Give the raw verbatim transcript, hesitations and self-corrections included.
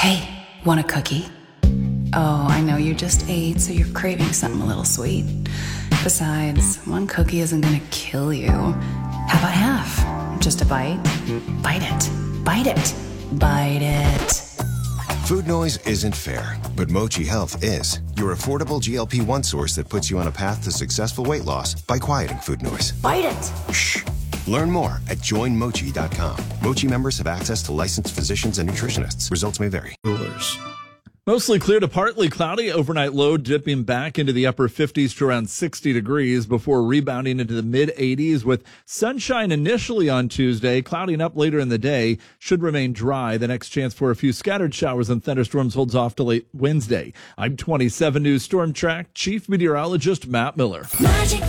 Hey, want a cookie? Oh, I know you just ate, so you're craving something a little sweet. Besides, one cookie isn't gonna kill you. How about half? Just a bite? Bite it. Bite it. Bite it. Food noise isn't fair, but Mochi Health is. Your affordable G L P one source that puts you on a path to successful weight loss by quieting food noise. Bite it. Shh. Learn more at join mochi dot com. Mochi members have access to licensed physicians and nutritionists. Results may vary. Coolers. Mostly clear to partly cloudy. Overnight low dipping back into the upper fifties to around sixty degrees before rebounding into the mid eighties with sunshine initially on Tuesday, clouding up later in the day. Should remain dry. The next chance for a few scattered showers and thunderstorms holds off to late Wednesday. I'm twenty-seven News Storm Track Chief Meteorologist Matt Miller. Magic.